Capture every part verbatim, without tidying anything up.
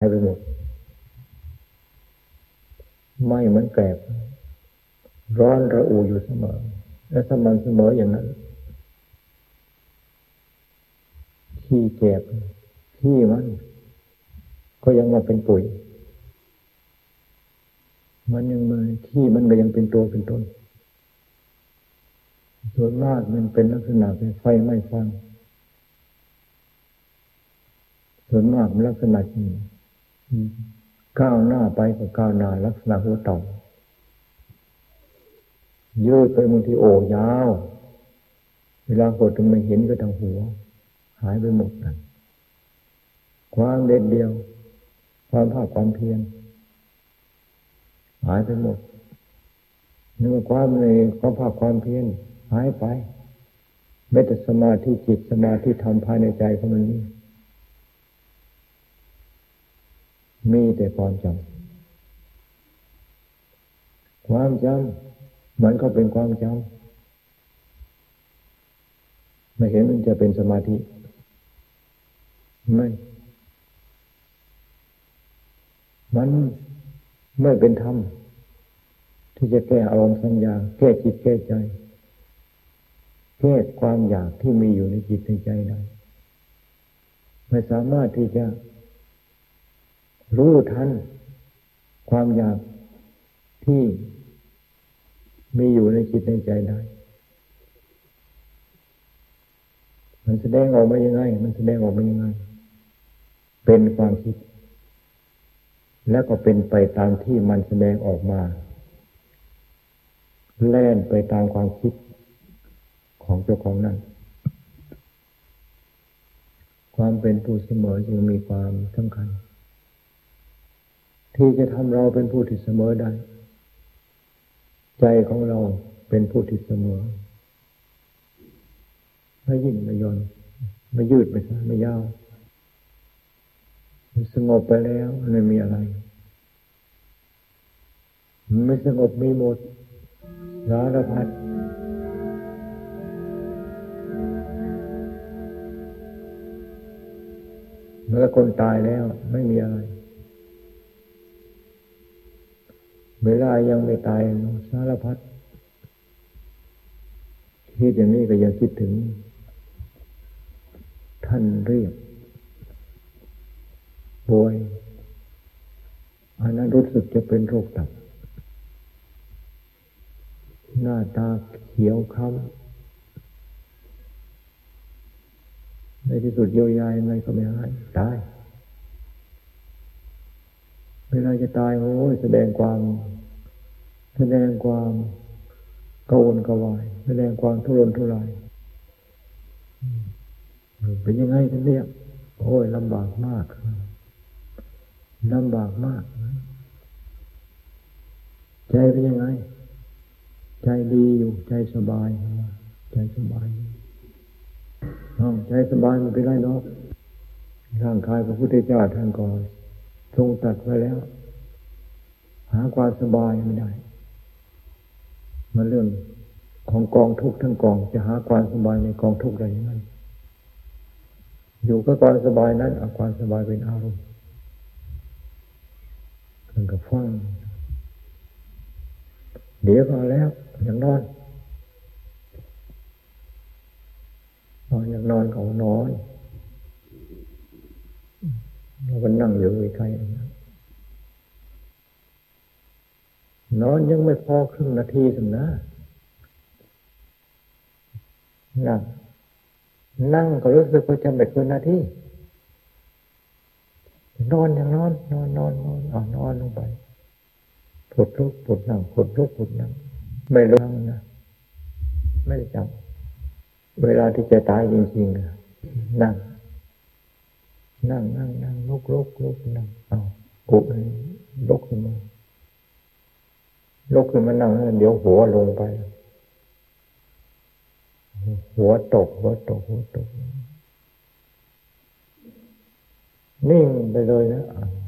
ไปหมดไม่เหมือนแกลบร้อนระอุอยู่เสมอและสม่ำเสมออย่างนั้นขี้แกลบขี้มันก็ยังมาเป็นปุ๋ยมันยังมาขี้มันก็ยังเป็นตัวเป็นต้นส่วนมากมันเป็นลักษณะเป็นไฟไหม้ฟางส่วนมากมันลักษณะนี้ก้าวหน้าไปกับก้าวหน้าลักษณะหัวเต่ายืดไปบางทีโอ้ยาวเวลากดจนไม่เห็นก็ทางหัวหายไปหมดนั่นความเด็ดเดียวความภาคความเพียรหายไปหมดเนื้อความในความภาคความเพียรหายไปแม้แต่สมาธิจิตสมาธิธรรมภายในใจของมันนี่มีแต่ความจำความจำมันก็เป็นความจำไม่เห็นมันจะเป็นสมาธิไม่มันไม่เป็นธรรมที่จะแก้อารมณ์สัญญาแก้จิตแก้ใจแก้ความอยากที่มีอยู่ในจิตในใจได้ไม่สามารถที่จะรู้ทันความอยากที่มีอยู่ในจิตในใจได้มันแสดงออกมายังไงมันแสดงออกมายังไงเป็นความคิดแล้วก็เป็นไปตามที่มันแสดงออกมาแล่นไปตามความคิดของเจ้าของนั้นความเป็นผู้เสมอจึงมีความสำคัญที่จะทำเราเป็นผู้ที่เสมอได้ใจของเราเป็นผู้ที่เสมอไม่ยิ่งไม่ย่อนไม่ยืดไม่สั้นไม่ยาวสงบไปแล้วไม่มีอะไรไม่สงบมีหมดสารพัดเมื่อคนตายแล้วไม่มีอะไรเวลายังไม่ตายสารพัดคิดอย่างนี้ก็ยังคิดถึงท่านเรียกป่วยอันนั้นรู้สึกจะเป็นโรคตับหน้าตาเขียวคล้ำในที่สุดเยียวยายังไงก็ไม่หายตายเวลาจะตายโอ้ยแสดงความแสดงความกระวนกระวายแสดงความทุรนทุรายเป็นยังไงท่านเนี่ยโอ้ยลำบากมากลำบากมากใจเป็นยังไงใจดีอยู่ใจสบายใจสบายใจสบายมันเป็นไรเนาะร่างกายพระพุทธเจ้าท่านก็ทรงตรัสไว้แล้วหาความสบายไม่ได้มันเรื่องของกองทุกข์ทั้งกองจะหาความสบายในกองทุกข์ได้ยังไงอยู่กับความสบายนั้นเอาความสบายเป็นอารมณ์ท่านก็ฟังเดี๋ยวพอแล้วอย่างนอนนอนอย่างนอนเขานอนเราก็นั่งอยู่ใกล้ๆนอนยังไม่พอครึ่งนาทีสินะนั่งนั่งก็รู้สึกว่าจะไม่เกินนาทีนอนอย่างนอนนอนนอนนอนอ่านอนลงไปปวดลุกปวดนั่งปวดลุกปวดนั่งไม่รู้นะไม่ได้จำเวลาที่จะตายจริงๆนั่งนั่งนั่งนั่งลุกลุกลุกนั่งเอาอุบลุกขึ้นมาลุกขึ้นมานั่งเดี๋ยวหัวลงไปหัวตกหัวตกหัวตกนิ่งไปเลยนะ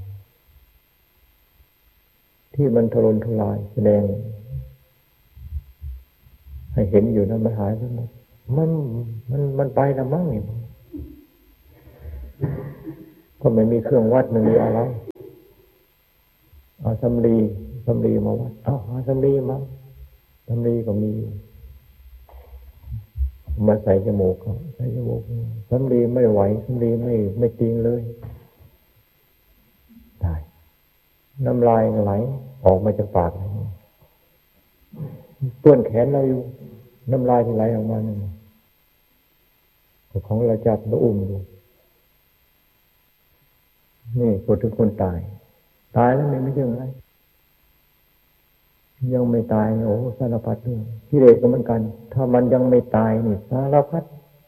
ที่มันทรนทุรายแสดงให้เห็นอยู่นั้นมันหายไปหมดมันมันมันไปแล้วมั้งนี่ก็ไม่มีเครื่องวัดไม่มีอะไรเอาสำลีสำลีมาวัดเอาหาสำลีมาสำลีก็มีมาใส่จมูกเขาใส่จมูกสำลีไม่ไหวสำลีไม่ไม่จริงเลยตายน้ำลายไหลออกมาจากปากเปื้อนแขนเราอยู่น้ำลายที่ไหลออกมานั่นของเราจับเราอุ้มดูนี่คนทุกคนตายตายแล้วไม่ใช่อะไรยังไม่ตายโอ้สารพัดเรื่องกิเลสก็เหมือนกันถ้ามันยังไม่ตายนี่สารพัด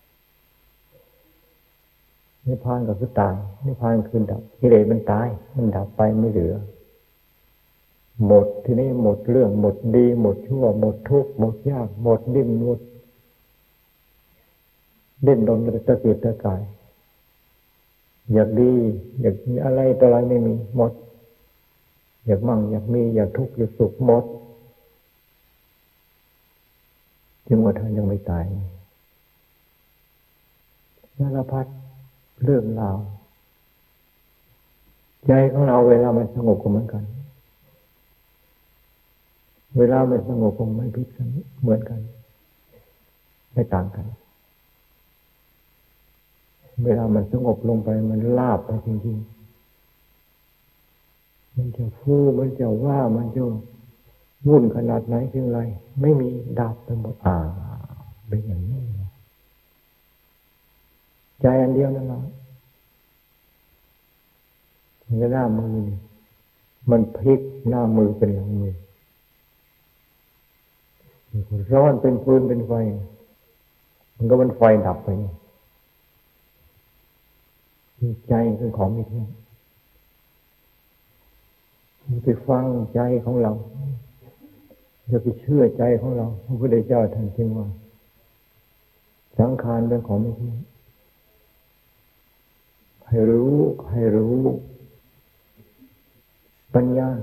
นิพพานก็คือตายนิพพานคือดับกิเลสมันตายมันดับไปไม่เหลือหมดทีนี้หมดเรื่องหมดดีหมดชั่วหมดทุกข์หมดยากหมดดิ้นหมดเด่นดนตะเกียกตะกายอยากดีอยากมีอะไรต่ออะไรไม่มีหมดอยากมั่งอยากมีอยากทุกข์อยากสุขหมดจึงว่าท่านยังไม่ตายสารพัดเรื่องราวใจของเราเวลามันสงบก็เหมือนกันเวลามันสงบก็ไม่ผิดกันเหมือนกันไม่ต่างกันเวลามันสงบลงไปมันลาบไปจริงๆมันจะฟูมันจะว่ามันจะวุ่นขนาดไหนเพียงไรไม่มีดับไปหมดอ่าเป็นอย่างนี้ใจอันเดียวนั่นแหละหน้ามือมันพลิกหน้ามือเป็นหลังมือร้อนเป็นฟืนเป็นไฟมันก็เป็นไฟดับไปใจคือของมีเที่ยงอย่าไปฟังใจของเราอย่าไปเชื่อใจของเราพระพุทธเจ้าท่านจึงว่าสังขารเป็นของไม่เที่ยงให้รู้ให้รู้ปัญญา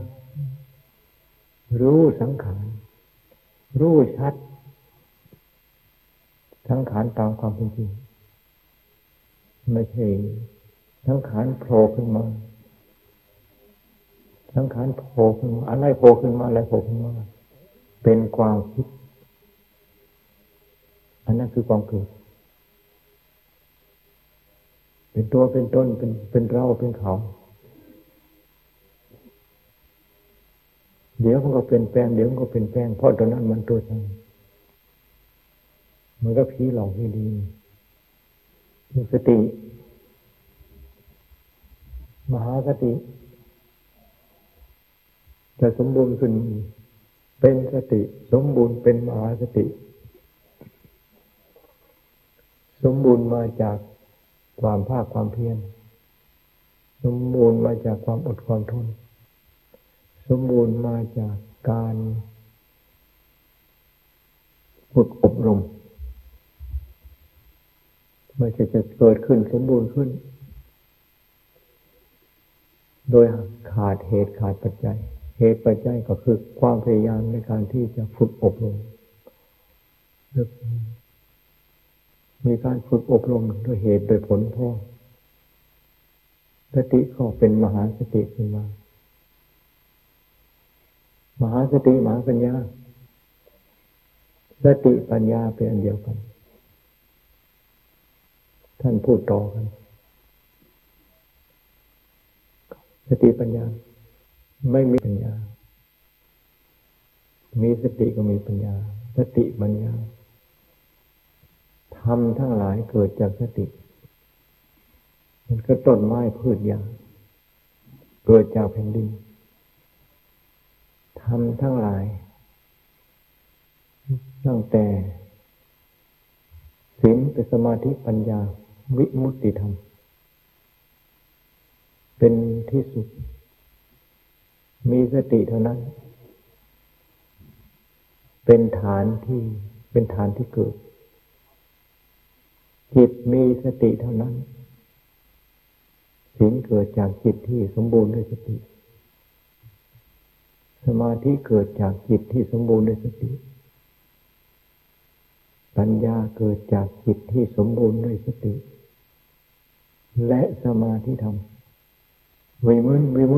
รู้สังขารรู้ชัดสังขารตามความเป็นจริงไม่ใช่สังขารโผล่ขึ้นมาสังขารโผล่ขึ้นมาอะไรโผล่ขึ้นมาอะไรโผล่ขึ้นมาเป็นความคิดอันนั้นคือความเกิดเป็นตัวเป็นตนเป็นเป็นเราเป็นเขาเดี๋ยวมันก็เป็นแปลงเดี๋ยวมันก็เป็นแปลงเพราะตอนนั้นมันตัวฉันมันก็ผีหลอกไม่ดีมีสติมหาสติจะสมบูรณ์ขึ้นเป็นสติสมบูรณ์เป็นมหาสติสมบูรณ์มาจากความภาคความเพียรสมบูรณ์มาจากความอดความทนสมบูรณ์มาจากการฝึกอบรมไม่ใช่จะเกิดขึ้นสมบูรณ์ขึ้นโดยขาดเหตุขาดปัจจัยเหตุปัจจัยก็คือความพยายามในการที่จะฝึกอบรมมีการฝึกอบรมด้วยเหตุโดยผลพ่อสติก็เป็นมหาสติขึ้นมามหาสติมหาปัญญาสติปัญญาเป็นอันเดียวกันท่านพูดต่อกันสติปัญญาไม่มีปัญญามีสติก็มีปัญญาสติปัญญาธรรมทั้งหลายเกิดจากสติมันก็ต้นไม้พืชหญ้าเกิดจากแผ่นดินธรรมทั้งหลายตั้งแต่ศีลเป็นสมาธิปัญญาวิมุตติธรรมเป็นที่สุดมีสติเท่านั้นเป็นฐานที่เป็นฐานที่เกิดจิตมีสติเท่านั้นศีลเกิดจากจิตที่สมบูรณ์ด้วยสติสมาธิเกิดจากจิตที่สมบูรณ์ด้วยสติปัญญาเกิดจากจิตที่สมบูรณ์ด้วยสติและสมาธิธรรมวิมุตติ